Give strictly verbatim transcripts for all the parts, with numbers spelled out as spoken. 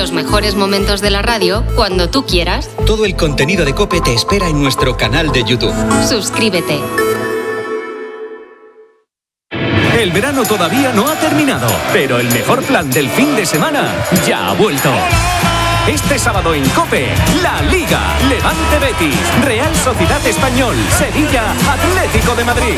Los mejores momentos de la radio cuando tú quieras. Todo el contenido de COPE te espera en nuestro canal de YouTube. Suscríbete. El verano todavía no ha terminado, pero el mejor plan del fin de semana ya ha vuelto. Este sábado en COPE, La Liga, Levante Betis, Real Sociedad Español, Sevilla, Atlético de Madrid.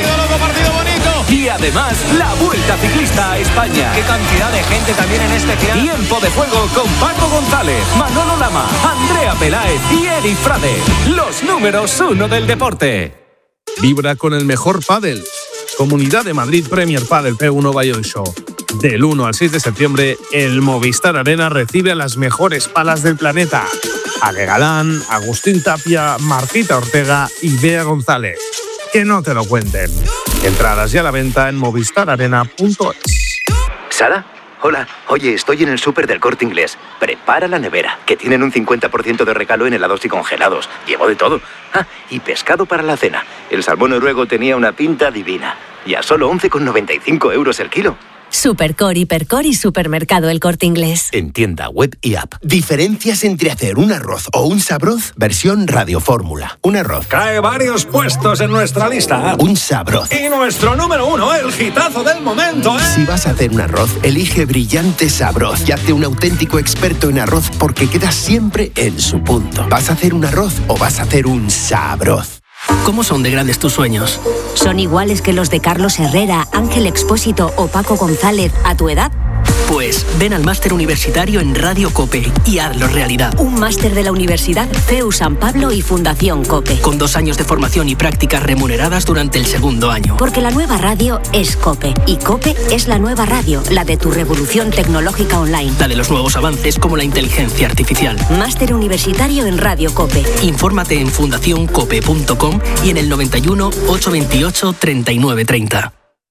Y además, la Vuelta Ciclista a España. ¡Qué cantidad de gente también en este final! Tiempo de juego con Paco González, Manolo Lama, Andrea Peláez y Eric Frade. Los números uno del deporte. Vibra con el mejor pádel. Comunidad de Madrid Premier Padel P uno Valladolid Show. Del uno al seis de septiembre, el Movistar Arena recibe a las mejores palas del planeta. Ale Galán, Agustín Tapia, Marcita Ortega y Bea González. Que no te lo cuenten. Entradas ya a la venta en movistar arena punto es. ¿Sara? Hola. Oye, estoy en el súper del Corte Inglés. Prepara la nevera, que tienen un cincuenta por ciento de regalo en helados y congelados. Llevo de todo. Ah, y pescado para la cena. El salmón noruego tenía una pinta divina. Y a solo once con noventa y cinco euros el kilo. Supercor, Hipercor y Supermercado El Corte Inglés. En tienda web y app. Diferencias entre hacer un arroz o un sabroz, versión radiofórmula. Un arroz. Cae varios puestos en nuestra lista. Un sabroz. Y nuestro número uno, el hitazo del momento, ¿eh? Si vas a hacer un arroz, elige Brillante Sabroz y hazte un auténtico experto en arroz porque quedas siempre en su punto. ¿Vas a hacer un arroz o vas a hacer un sabroz? ¿Cómo son de grandes tus sueños? ¿Son iguales que los de Carlos Herrera, Ángel Expósito o Paco González a tu edad? Pues ven al máster universitario en Radio COPE y hazlo realidad. Un máster de la Universidad C E U San Pablo y Fundación COPE. Con dos años de formación y prácticas remuneradas durante el segundo año. Porque la nueva radio es COPE. Y COPE es la nueva radio, la de tu revolución tecnológica online. La de los nuevos avances como la inteligencia artificial. Máster universitario en Radio COPE. Infórmate en fundación cope punto com y en el noventa y uno, ochocientos veintiocho, treinta y nueve treinta.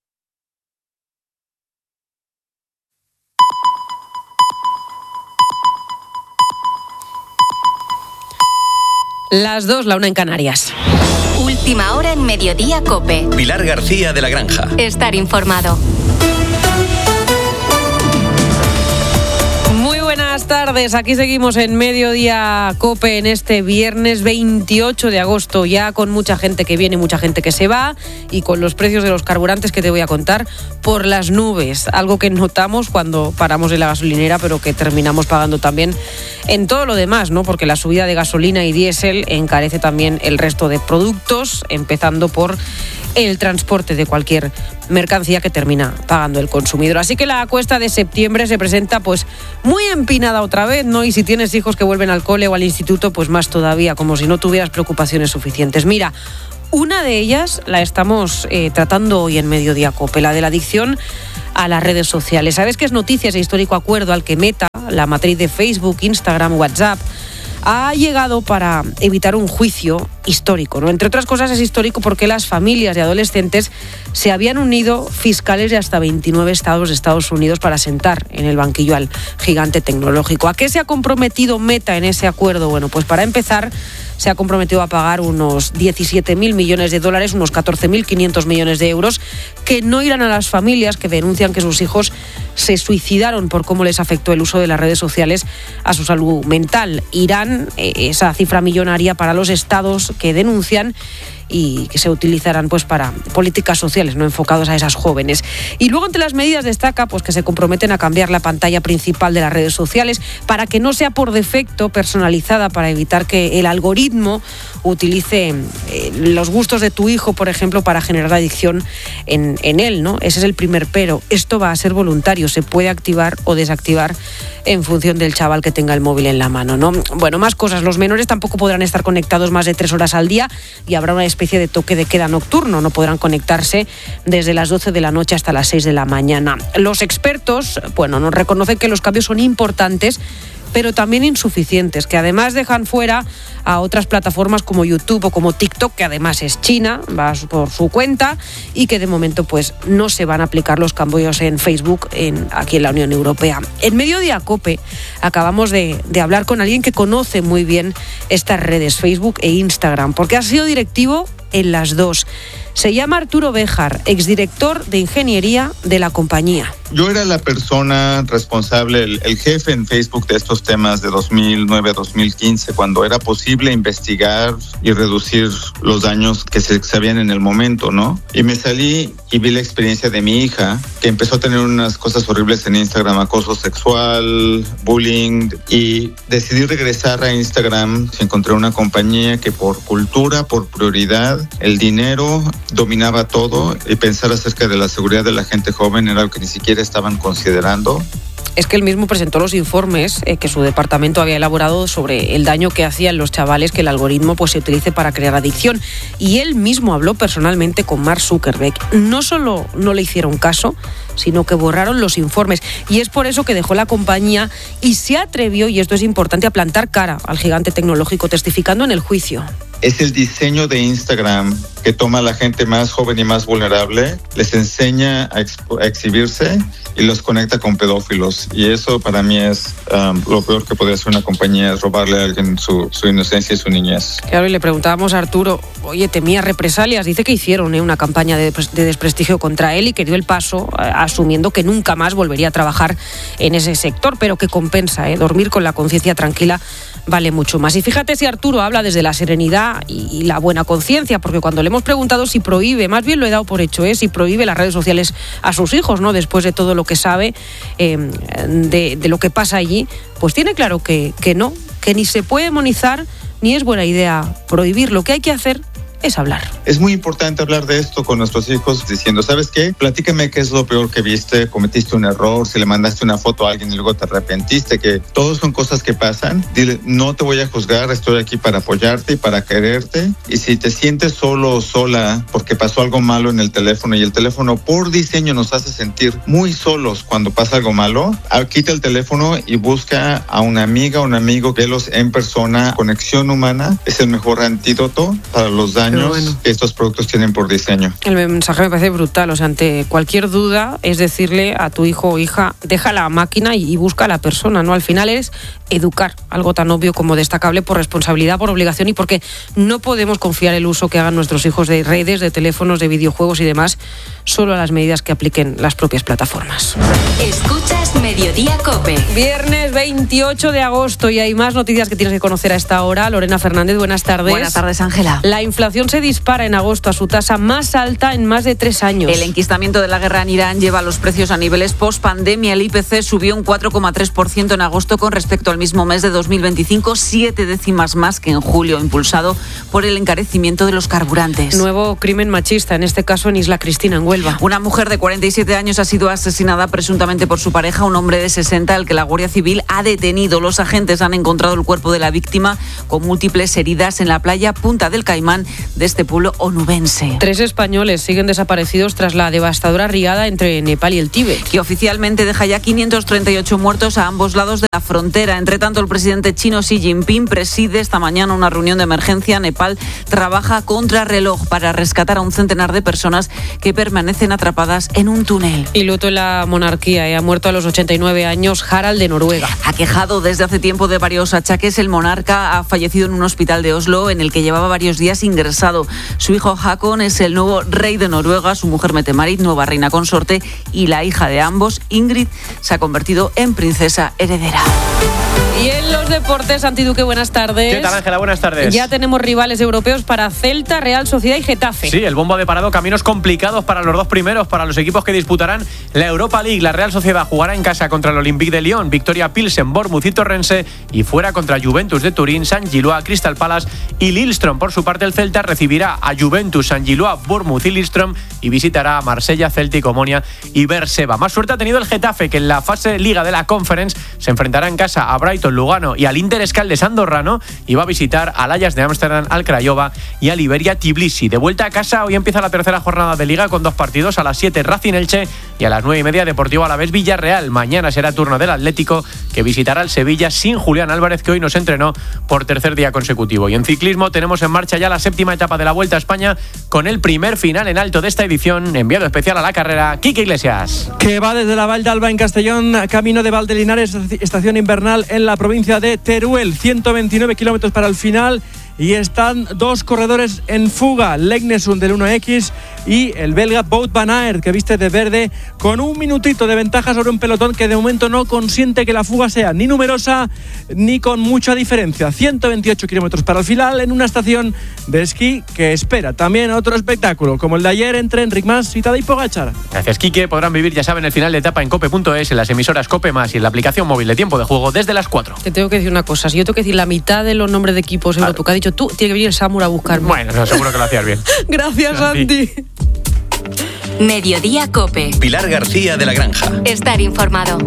Las dos, la una en Canarias. Última hora en Mediodía COPE. Pilar García de la Granja. Estar informado. Buenas tardes, aquí seguimos en Mediodía COPE en este viernes veintiocho de agosto, ya con mucha gente que viene, mucha gente que se va y con los precios de los carburantes que te voy a contar por las nubes, algo que notamos cuando paramos en la gasolinera pero que terminamos pagando también en todo lo demás, ¿no? Porque la subida de gasolina y diésel encarece también el resto de productos, empezando por el transporte de cualquier mercancía que termina pagando el consumidor. Así que la cuesta de septiembre se presenta pues muy empinada otra vez, ¿no? Y si tienes hijos que vuelven al cole o al instituto, pues más todavía, como si no tuvieras preocupaciones suficientes. Mira, una de ellas la estamos eh, tratando hoy en Mediodía COPE, la de la adicción a las redes sociales. ¿Sabes que es noticia ese histórico acuerdo al que Meta, la matriz de Facebook, Instagram, WhatsApp, ha llegado para evitar un juicio histórico, ¿no? Entre otras cosas es histórico porque las familias de adolescentes se habían unido fiscales de hasta veintinueve estados de Estados Unidos para sentar en el banquillo al gigante tecnológico. ¿A qué se ha comprometido Meta en ese acuerdo? Bueno, pues para empezar se ha comprometido a pagar unos diecisiete mil millones de dólares, unos catorce mil quinientos millones de euros, que no irán a las familias que denuncian que sus hijos se suicidaron por cómo les afectó el uso de las redes sociales a su salud mental. Irán eh, esa cifra millonaria para los estados que denuncian y que se utilizarán pues para políticas sociales no enfocadas a esas jóvenes. Y luego entre las medidas destaca pues que se comprometen a cambiar la pantalla principal de las redes sociales para que no sea por defecto personalizada, para evitar que el algoritmo utilice eh, los gustos de tu hijo, por ejemplo, para generar adicción en, en él, ¿no? Ese es el primer pero. Esto va a ser voluntario, se puede activar o desactivar en función del chaval que tenga el móvil en la mano, ¿no? Bueno, más cosas. Los menores tampoco podrán estar conectados más de tres horas al día y habrá una especie de toque de queda nocturno. No podrán conectarse desde las doce de la noche hasta las seis de la mañana. Los expertos, bueno, nos reconocen que los cambios son importantes, pero también insuficientes, que además dejan fuera a otras plataformas como YouTube o como TikTok, que además es China, va por su cuenta, y que de momento pues no se van a aplicar los cambios en Facebook en, aquí en la Unión Europea. En Mediodía COPE acabamos de, de hablar con alguien que conoce muy bien estas redes, Facebook e Instagram, porque ha sido directivo en las dos. Se llama Arturo Béjar, exdirector de ingeniería de la compañía. Yo era la persona responsable, el, el jefe en Facebook de estos temas de dos mil nueve a dos mil quince, cuando era posible investigar y reducir los daños que se sabían en el momento, ¿no? Y me salí y vi la experiencia de mi hija, que empezó a tener unas cosas horribles en Instagram, acoso sexual, bullying, y decidí regresar a Instagram. Encontré una compañía que por cultura, por prioridad, el dinero dominaba todo, y pensar acerca de la seguridad de la gente joven era algo que ni siquiera estaban considerando. Es que él mismo presentó los informes eh, que su departamento había elaborado sobre el daño que hacían los chavales que el algoritmo pues, se utilice para crear adicción. Y él mismo habló personalmente con Mark Zuckerberg. No solo no le hicieron caso, sino que borraron los informes. Y es por eso que dejó la compañía y se atrevió, y esto es importante, a plantar cara al gigante tecnológico, testificando en el juicio. Es el diseño de Instagram que toma a la gente más joven y más vulnerable, les enseña a, exp- a exhibirse y los conecta con pedófilos. Y eso para mí es um, lo peor que puede hacer una compañía, es robarle a alguien su, su inocencia y su niñez. Claro, y le preguntábamos a Arturo, oye, temía represalias. Dice que hicieron ¿eh? una campaña de, de desprestigio contra él y que dio el paso eh, asumiendo que nunca más volvería a trabajar en ese sector, pero que compensa, ¿eh? dormir con la conciencia tranquila vale mucho más. Y fíjate si Arturo habla desde la serenidad y, y la buena conciencia, porque cuando le hemos preguntado si prohíbe, más bien lo he dado por hecho, ¿eh? si prohíbe las redes sociales a sus hijos, ¿no? Después de todo lo que sabe eh, de, de lo que pasa allí, pues tiene claro que, que no, que ni se puede demonizar ni es buena idea prohibir. Lo que hay que hacer es hablar. Es muy importante hablar de esto con nuestros hijos, diciendo, ¿sabes qué? Platícame qué es lo peor que viste, cometiste un error, si le mandaste una foto a alguien y luego te arrepentiste, que todos son cosas que pasan. Dile, no te voy a juzgar, estoy aquí para apoyarte y para quererte. Y si te sientes solo o sola porque pasó algo malo en el teléfono, y el teléfono por diseño nos hace sentir muy solos cuando pasa algo malo, quita el teléfono y busca a una amiga o un amigo, velos en persona. Conexión humana es el mejor antídoto para los daños bueno. que estos productos tienen por diseño. El mensaje me parece brutal. O sea, ante cualquier duda es decirle a tu hijo o hija, deja la máquina y busca a la persona, ¿no? Al final es educar, algo tan obvio como destacable por responsabilidad, por obligación, y porque no podemos confiar el uso que hagan nuestros hijos de redes, de teléfonos, de videojuegos y demás, solo a las medidas que apliquen las propias plataformas. Escuchas Mediodía COPE. Viernes veintiocho de agosto y hay más noticias que tienes que conocer a esta hora. Lorena Fernández, buenas tardes. Buenas tardes, Ángela. La inflación se dispara en agosto a su tasa más alta en más de tres años. El enquistamiento de la guerra en Irán lleva los precios a niveles post-pandemia. El I P C subió un cuatro coma tres por ciento en agosto con respecto al mismo mes de dos mil veinticinco, siete décimas más que en julio, impulsado por el encarecimiento de los carburantes. Nuevo crimen machista, en este caso en Isla Cristina, en Huelva. Una mujer de cuarenta y siete años ha sido asesinada presuntamente por su pareja, un hombre de sesenta, al que la Guardia Civil ha detenido. Los agentes han encontrado el cuerpo de la víctima con múltiples heridas en la playa Punta del Caimán de este pueblo onubense. Tres españoles siguen desaparecidos tras la devastadora riada entre Nepal y el Tíbet, que oficialmente deja ya quinientos treinta y ocho muertos a ambos lados de la frontera. Entre tanto, el presidente chino Xi Jinping preside esta mañana una reunión de emergencia. Nepal trabaja contra reloj para rescatar a un centenar de personas que permanecen atrapadas en un túnel. Y luto en la monarquía. ¿eh? Ha muerto a los ochenta y nueve años Harald de Noruega. Aquejado desde hace tiempo de varios achaques, el monarca ha fallecido en un hospital de Oslo en el que llevaba varios días ingresado. Su hijo Haakon es el nuevo rey de Noruega, su mujer Mette-Marit, nueva reina consorte, y la hija de ambos, Ingrid, se ha convertido en princesa heredera. Y en los deportes, Santi Duque, buenas tardes. ¿Qué tal, Ángela? Buenas tardes. Ya tenemos rivales europeos para Celta, Real Sociedad y Getafe. Sí, el bombo ha deparado caminos complicados para los dos primeros, para los equipos que disputarán la Europa League. La Real Sociedad jugará en casa contra el Olympique de Lyon, Victoria Pilsen, Bournemouth y Torrense, y fuera contra Juventus de Turín, San Gilois, Crystal Palace y Lillestrøm. Por su parte, el Celta recibirá a Juventus, San Gilois, Bournemouth y Lillestrøm y visitará a Marsella, Celtic, Omonia y Berseba. Más suerte ha tenido el Getafe, que en la fase Liga de la Conference se enfrentará en casa a Brighton, Lugano y al Inter Escaldes andorrano, y va a visitar al Ajax de Ámsterdam, al Craiova y al Iberia Tbilisi. De vuelta a casa, hoy empieza la tercera jornada de Liga con dos partidos: a las siete Racing Elche y a las nueve y media Deportivo Alavés Villarreal. Mañana será turno del Atlético, que visitará al Sevilla sin Julián Álvarez, que hoy nos entrenó por tercer día consecutivo. Y en ciclismo tenemos en marcha ya la séptima etapa de la Vuelta a España, con el primer final en alto de esta edición. Enviado especial a la carrera, Quique Iglesias. Que va desde la Val d'Alba en Castellón, camino de Valdelinares, estación invernal en la provincia de Teruel. ciento veintinueve kilómetros para el final. Y están dos corredores en fuga, Legnesun del uno equis y el belga Wout van Aert, que viste de verde con un minutito de ventaja sobre un pelotón que de momento no consiente que la fuga sea ni numerosa ni con mucha diferencia. ciento veintiocho kilómetros para el final en una estación de esquí que espera también otro espectáculo como el de ayer entre Enric Mas y Tadej Pogačar. Gracias, Quique. Podrán vivir, ya saben, el final de etapa en cope punto es, en las emisoras Cope Más y en la aplicación móvil de Tiempo de Juego desde las cuatro. Te tengo que decir una cosa, si yo tengo que decir la mitad de los nombres de equipos europeos que ha dicho tú, tiene que venir el Samur a buscarme. Bueno, no, seguro que lo hacías bien. Gracias, Santi. Mediodía Cope. Pilar García de la Granja. Estar informado.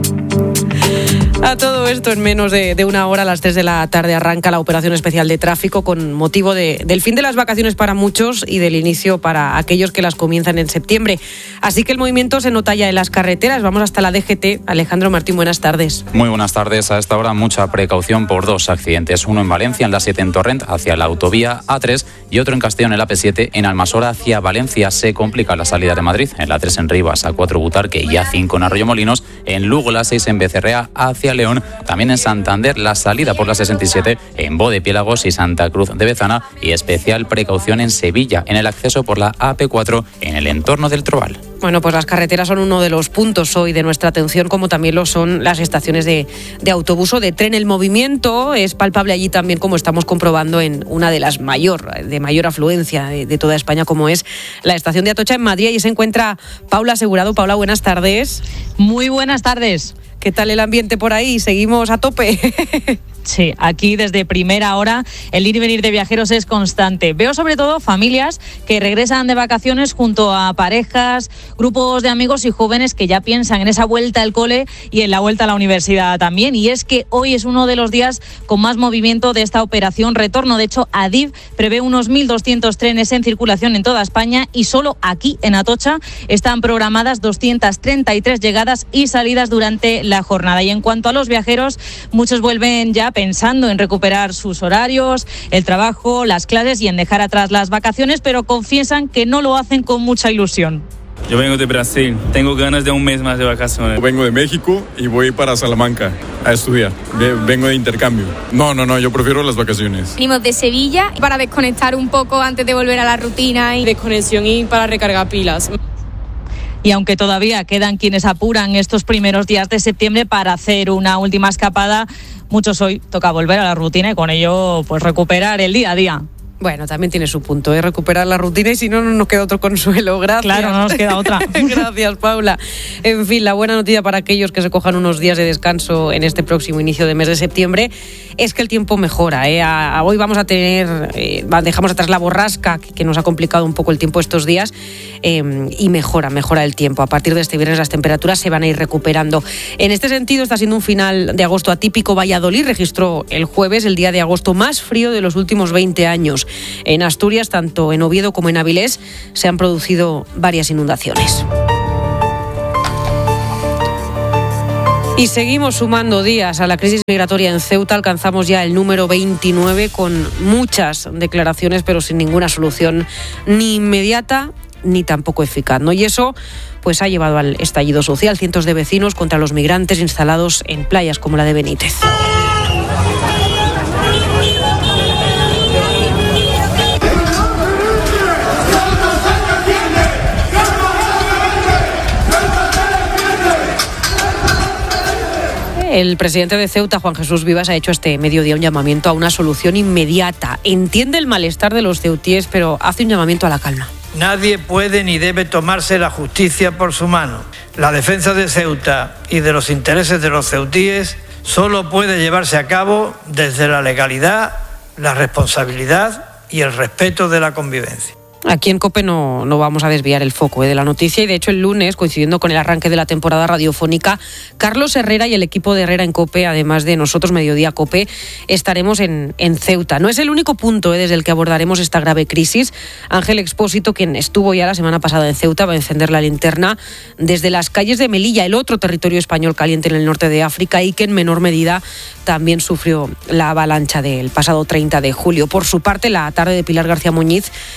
A todo esto, en menos de, de una hora, a las tres de la tarde, arranca la operación especial de tráfico con motivo de, del fin de las vacaciones para muchos y del inicio para aquellos que las comienzan en septiembre. Así que el movimiento se nota ya en las carreteras. Vamos hasta la D G T. Alejandro Martín, buenas tardes. Muy buenas tardes. A esta hora mucha precaución por dos accidentes. Uno en Valencia, en la siete en Torrent, hacia la autovía A tres, y otro en Castellón, en la A P siete, en Almasora, hacia Valencia. Se complica la salida de Madrid, en la A tres en Rivas, A cuatro Butarque y A cinco en Arroyomolinos. En Lugo, la seis en Becerrea, hacia León. También en Santander, la salida por la sesenta y siete en Bodepiélagos y Santa Cruz de Bezana, y especial precaución en Sevilla, en el acceso por la A P cuatro en el entorno del Trobal. Bueno, pues las carreteras son uno de los puntos hoy de nuestra atención, como también lo son las estaciones de, de autobús o de tren. El movimiento es palpable allí también, como estamos comprobando en una de las mayor, de mayor afluencia de, de toda España, como es la estación de Atocha en Madrid. Y se encuentra Paula Asegurado. Paula, buenas tardes. Muy buenas tardes. ¿Qué tal el ambiente por ahí? ¿Seguimos a tope? Sí, aquí desde primera hora el ir y venir de viajeros es constante. Veo sobre todo familias que regresan de vacaciones junto a parejas, grupos de amigos y jóvenes que ya piensan en esa vuelta al cole y en la vuelta a la universidad también. Y es que hoy es uno de los días con más movimiento de esta operación retorno. De hecho, Adif prevé unos mil doscientos trenes en circulación en toda España y solo aquí, en Atocha, están programadas doscientas treinta y tres llegadas y salidas durante la jornada. Y en cuanto a los viajeros, muchos vuelven ya pensando en recuperar sus horarios, el trabajo, las clases y en dejar atrás las vacaciones, pero confiesan que no lo hacen con mucha ilusión. Yo vengo de Brasil, tengo ganas de un mes más de vacaciones. Vengo de México y voy para Salamanca a estudiar. Vengo de intercambio. No, no, no, yo prefiero las vacaciones. Venimos de Sevilla para desconectar un poco antes de volver a la rutina. Y desconexión y para recargar pilas. Y aunque todavía quedan quienes apuran estos primeros días de septiembre para hacer una última escapada, muchos hoy toca volver a la rutina y con ello pues recuperar el día a día. Bueno, también tiene su punto, ¿eh? Recuperar la rutina y si no, no nos queda otro consuelo. Gracias. Claro, no nos queda otra. Gracias, Paula. En fin, la buena noticia para aquellos que se cojan unos días de descanso en este próximo inicio de mes de septiembre es que el tiempo mejora, ¿eh? A, a hoy vamos a tener, eh, dejamos atrás la borrasca que, que nos ha complicado un poco el tiempo estos días eh, y mejora, mejora el tiempo. A partir de este viernes las temperaturas se van a ir recuperando. En este sentido está siendo un final de agosto atípico. Valladolid registró el jueves el día de agosto más frío de los últimos veinte años. En Asturias, tanto en Oviedo como en Avilés, se han producido varias inundaciones. Y seguimos sumando días a la crisis migratoria en Ceuta. Alcanzamos ya el número veintinueve con muchas declaraciones, pero sin ninguna solución ni inmediata ni tampoco eficaz, ¿no? Y eso pues ha llevado al estallido social. Cientos de vecinos contra los migrantes instalados en playas como la de Benítez. El presidente de Ceuta, Juan Jesús Vivas, ha hecho este mediodía un llamamiento a una solución inmediata. Entiende el malestar de los ceutíes, pero hace un llamamiento a la calma. Nadie puede ni debe tomarse la justicia por su mano. La defensa de Ceuta y de los intereses de los ceutíes solo puede llevarse a cabo desde la legalidad, la responsabilidad y el respeto de la convivencia. Aquí en COPE no, no vamos a desviar el foco ¿eh? de la noticia y de hecho el lunes, coincidiendo con el arranque de la temporada radiofónica, Carlos Herrera y el equipo de Herrera en COPE, además de nosotros Mediodía COPE, estaremos en, en Ceuta. No es el único punto ¿eh? desde el que abordaremos esta grave crisis. Ángel Expósito, quien estuvo ya la semana pasada en Ceuta, va a encender la linterna desde las calles de Melilla, el otro territorio español caliente en el norte de África y que en menor medida también sufrió la avalancha del pasado treinta de julio. Por su parte, la tarde de Pilar García Muñiz se traslada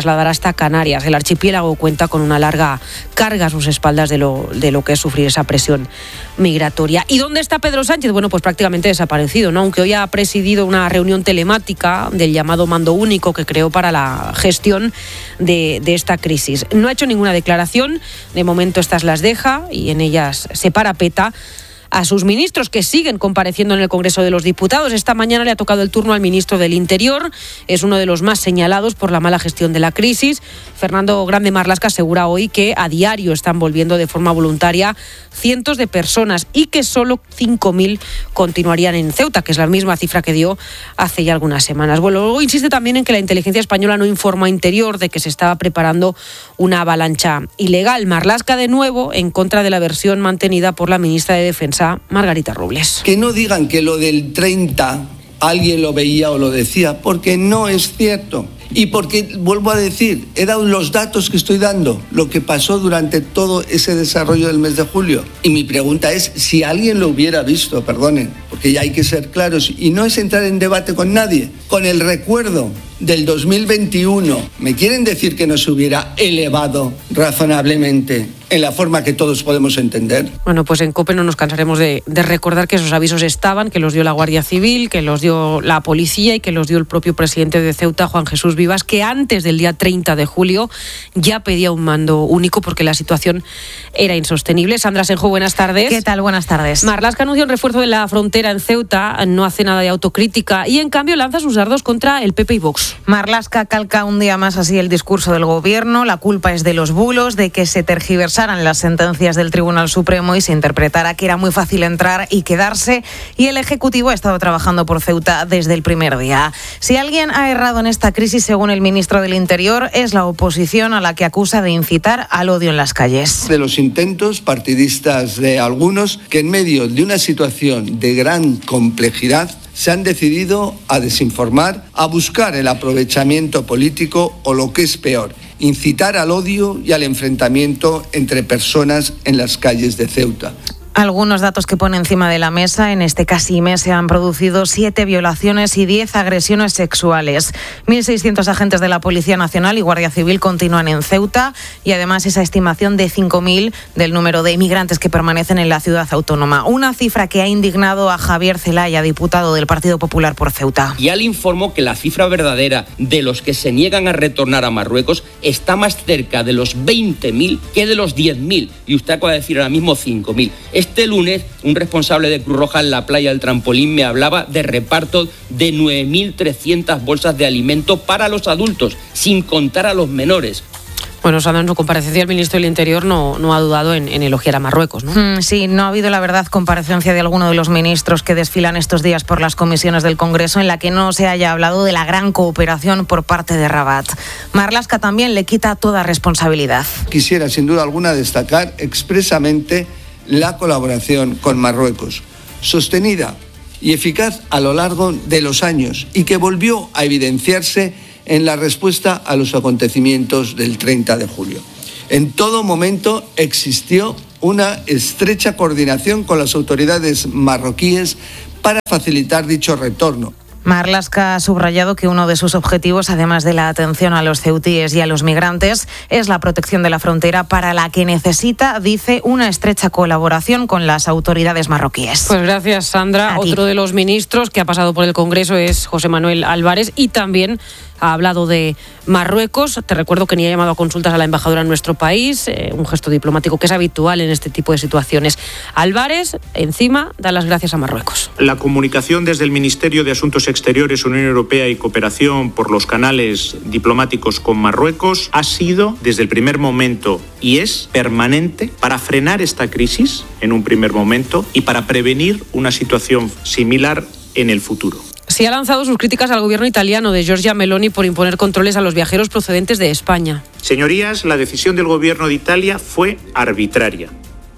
trasladará hasta Canarias. El archipiélago cuenta con una larga carga a sus espaldas de lo, de lo que es sufrir esa presión migratoria. ¿Y dónde está Pedro Sánchez? Bueno, pues prácticamente desaparecido, ¿no? Aunque hoy ha presidido una reunión telemática del llamado mando único que creó para la gestión de, de esta crisis. No ha hecho ninguna declaración, de momento estas las deja y en ellas se parapeta a sus ministros, que siguen compareciendo en el Congreso de los Diputados. Esta mañana le ha tocado el turno al ministro del Interior, es uno de los más señalados por la mala gestión de la crisis. Fernando Grande Marlaska asegura hoy que a diario están volviendo de forma voluntaria cientos de personas y que solo cinco mil continuarían en Ceuta, que es la misma cifra que dio hace ya algunas semanas. Bueno, luego insiste también en que la inteligencia española no informa a Interior de que se estaba preparando una avalancha ilegal. Marlaska, de nuevo, en contra de la versión mantenida por la ministra de Defensa, Margarita Robles. Que no digan que lo del treinta alguien lo veía o lo decía, porque no es cierto. Y porque, vuelvo a decir, he dado los datos que estoy dando, lo que pasó durante todo ese desarrollo del mes de julio. Y mi pregunta es, si alguien lo hubiera visto, perdonen, porque ya hay que ser claros, y no es entrar en debate con nadie, con el recuerdo del dos mil veintiuno, ¿me quieren decir que no se hubiera elevado razonablemente en la forma que todos podemos entender? Bueno, pues en COPE no nos cansaremos de, de recordar que esos avisos estaban, que los dio la Guardia Civil, que los dio la policía y que los dio el propio presidente de Ceuta, Juan Jesús Vivas, que antes del día treinta de julio ya pedía un mando único porque la situación era insostenible. Sandra Senjo, buenas tardes. ¿Qué tal? Buenas tardes. Marlaska anunció un refuerzo de la frontera en Ceuta, no hace nada de autocrítica y en cambio lanza sus dardos contra el P P y Vox. Marlaska calca un día más así el discurso del gobierno. La culpa es de los bulos, de que se tergiversaran las sentencias del Tribunal Supremo y se interpretara que era muy fácil entrar y quedarse, y el Ejecutivo ha estado trabajando por Ceuta desde el primer día. Si alguien ha errado en esta crisis, según el ministro del Interior, es la oposición, a la que acusa de incitar al odio en las calles. De los intentos partidistas de algunos que en medio de una situación de gran complejidad se han decidido a desinformar, a buscar el aprovechamiento político o, lo que es peor, incitar al odio y al enfrentamiento entre personas en las calles de Ceuta. Algunos datos que pone encima de la mesa. En este casi mes se han producido siete violaciones y diez agresiones sexuales. mil seiscientos agentes de la Policía Nacional y Guardia Civil continúan en Ceuta y además esa estimación de cinco mil del número de inmigrantes que permanecen en la ciudad autónoma. Una cifra que ha indignado a Javier Zelaya, diputado del Partido Popular por Ceuta. Ya le informo que la cifra verdadera de los que se niegan a retornar a Marruecos está más cerca de los veinte mil que de los diez mil. Y usted acaba de decir ahora mismo cinco mil. Este lunes, un responsable de Cruz Roja en la playa del Trampolín me hablaba de reparto de nueve mil trescientas bolsas de alimento para los adultos, sin contar a los menores. Bueno, Sandra, en su comparecencia el ministro del Interior no, no ha dudado en, en elogiar a Marruecos, ¿no? Mm, sí, no ha habido, la verdad, comparecencia de alguno de los ministros que desfilan estos días por las comisiones del Congreso en la que no se haya hablado de la gran cooperación por parte de Rabat. Marlaska también le quita toda responsabilidad. Quisiera, sin duda alguna, destacar expresamente la colaboración con Marruecos, sostenida y eficaz a lo largo de los años y que volvió a evidenciarse en la respuesta a los acontecimientos del treinta de julio. En todo momento existió una estrecha coordinación con las autoridades marroquíes para facilitar dicho retorno. Marlaska ha subrayado que uno de sus objetivos, además de la atención a los ceutíes y a los migrantes, es la protección de la frontera, para la que necesita, dice, una estrecha colaboración con las autoridades marroquíes. Pues gracias, Sandra. Otro de los ministros que ha pasado por el Congreso es José Manuel Álvarez y también ha hablado de Marruecos. Te recuerdo que ni ha llamado a consultas a la embajadora en nuestro país, eh, un gesto diplomático que es habitual en este tipo de situaciones. Álvarez, encima, da las gracias a Marruecos. La comunicación desde el Ministerio de Asuntos Exteriores, Unión Europea y Cooperación por los canales diplomáticos con Marruecos ha sido, desde el primer momento, y es permanente para frenar esta crisis en un primer momento y para prevenir una situación similar en el futuro. Sí ha lanzado sus críticas al gobierno italiano de Giorgia Meloni por imponer controles a los viajeros procedentes de España. Señorías, la decisión del gobierno de Italia fue arbitraria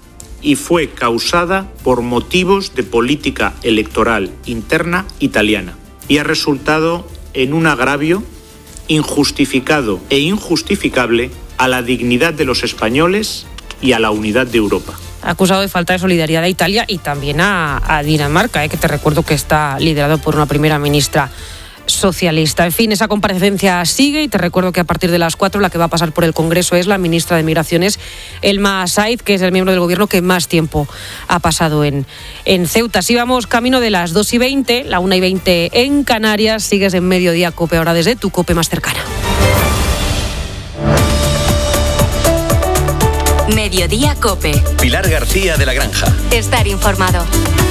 y fue causada por motivos de política electoral interna italiana y ha resultado en un agravio injustificado e injustificable a la dignidad de los españoles y a la unidad de Europa. Ha acusado de falta de solidaridad a Italia y también a, a Dinamarca, eh, que te recuerdo que está liderado por una primera ministra socialista. En fin, esa comparecencia sigue y te recuerdo que a partir de las cuatro la que va a pasar por el Congreso es la ministra de Migraciones, Elma Said, que es el miembro del Gobierno que más tiempo ha pasado en, en Ceuta. Así vamos camino de las dos y veinte, la una y veinte en Canarias. Sigues en Mediodía COPE ahora desde tu COPE más cercana. Mediodía COPE. Pilar García de la Granja. Estar informado.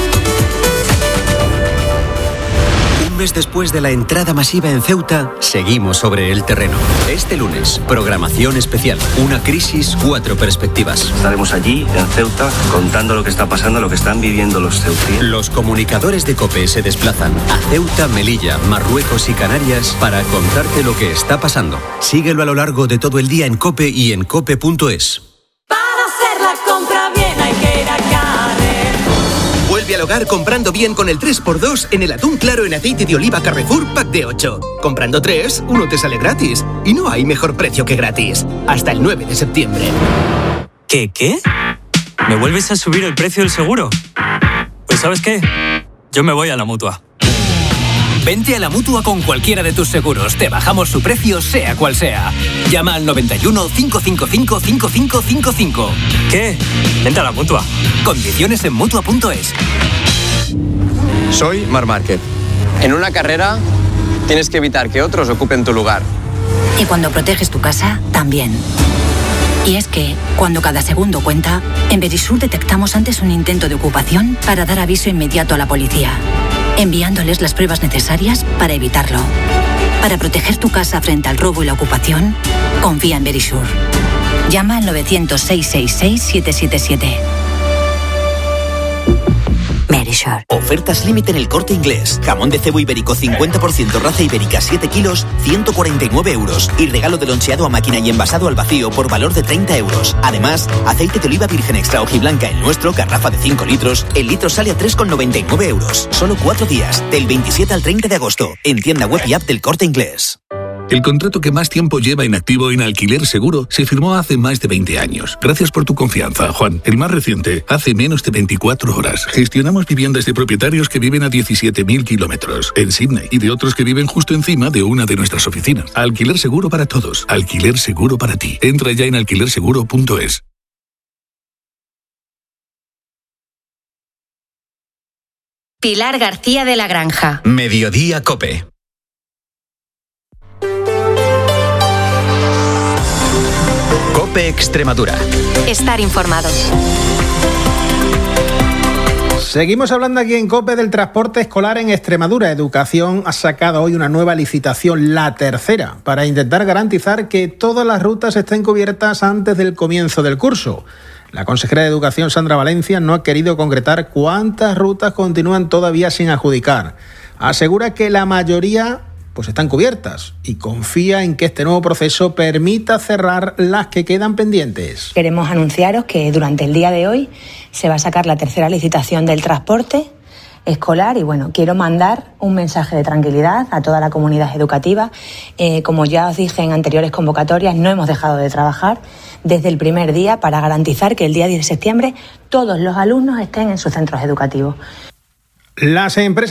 Un mes después de la entrada masiva en Ceuta, seguimos sobre el terreno. Este lunes, programación especial. Una crisis, cuatro perspectivas. Estaremos allí, en Ceuta, contando lo que está pasando, lo que están viviendo los ceutíes. Los comunicadores de COPE se desplazan a Ceuta, Melilla, Marruecos y Canarias para contarte lo que está pasando. Síguelo a lo largo de todo el día en COPE y en cope punto es. Vuelve al hogar comprando bien con el tres por dos en el atún claro en aceite de oliva Carrefour Pack de ocho. Comprando tres, uno te sale gratis. Y no hay mejor precio que gratis. Hasta el nueve de septiembre. ¿Qué, qué? ¿Me vuelves a subir el precio del seguro? Pues ¿sabes qué? Yo me voy a la Mutua. Vente a la Mutua con cualquiera de tus seguros. Te bajamos su precio, sea cual sea. Llama al noventa y uno, cinco cinco cinco, cinco cinco cinco cinco. ¿Qué? Vente a la Mutua. Condiciones en mutua punto es. Soy Marc Márquez. En una carrera tienes que evitar que otros ocupen tu lugar. Y cuando proteges tu casa, también. Y es que, cuando cada segundo cuenta, en Verisur detectamos antes un intento de ocupación para dar aviso inmediato a la policía, enviándoles las pruebas necesarias para evitarlo. Para proteger tu casa frente al robo y la ocupación, confía en Verisur. Llama al novecientos, seiscientos sesenta y seis, siete siete siete. Verisur. Ofertas límite en El Corte Inglés. Jamón de cebo ibérico cincuenta por ciento raza ibérica siete kilos, ciento cuarenta y nueve euros. Y regalo de loncheado a máquina y envasado al vacío por valor de treinta euros. Además, aceite de oliva virgen extra hojiblanca el nuestro, garrafa de cinco litros. El litro sale a tres con noventa y nueve euros. Solo cuatro días, del veintisiete al treinta de agosto. En tienda web y app del Corte Inglés. El contrato que más tiempo lleva inactivo en Alquiler Seguro se firmó hace más de veinte años. Gracias por tu confianza, Juan. El más reciente, hace menos de veinticuatro horas. Gestionamos viviendas de propietarios que viven a diecisiete mil kilómetros en Sydney y de otros que viven justo encima de una de nuestras oficinas. Alquiler Seguro para todos. Alquiler Seguro para ti. Entra ya en alquiler seguro punto es. Pilar García de la Granja. Mediodía COPE. COPE Extremadura. Estar informado. Seguimos hablando aquí en COPE del transporte escolar en Extremadura. Educación ha sacado hoy una nueva licitación, la tercera, para intentar garantizar que todas las rutas estén cubiertas antes del comienzo del curso. La consejera de Educación, Sandra Valencia, no ha querido concretar cuántas rutas continúan todavía sin adjudicar. Asegura que la mayoría pues están cubiertas y confía en que este nuevo proceso permita cerrar las que quedan pendientes. Queremos anunciaros que durante el día de hoy se va a sacar la tercera licitación del transporte escolar y bueno, quiero mandar un mensaje de tranquilidad a toda la comunidad educativa. Eh, como ya os dije en anteriores convocatorias, no hemos dejado de trabajar desde el primer día para garantizar que el día diez de septiembre todos los alumnos estén en sus centros educativos. Las empresas